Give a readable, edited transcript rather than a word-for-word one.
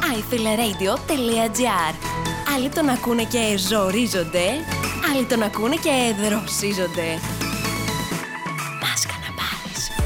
iFileradio.gr. Άλλοι τον ακούνε και ζορίζονται, άλλοι τον ακούνε και δροσίζονται.